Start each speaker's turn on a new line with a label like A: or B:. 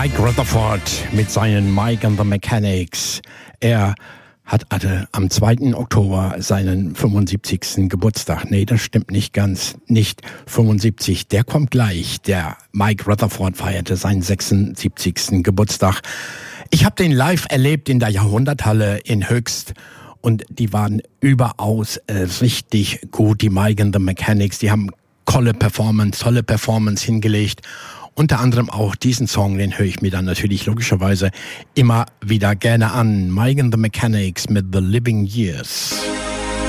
A: Mike Rutherford mit seinen Mike and the Mechanics. Er hatte am 2. Oktober seinen 75. Geburtstag. Nee, das stimmt nicht ganz. Nicht 75, der kommt gleich. Der Mike Rutherford feierte seinen 76. Geburtstag. Ich habe den live erlebt in der Jahrhunderthalle in Höchst. Und die waren überaus richtig gut, die Mike and the Mechanics. Die haben tolle Performance hingelegt. Unter anderem auch diesen Song, den höre ich mir dann natürlich logischerweise immer wieder gerne an. Mike and the Mechanics mit The Living Years.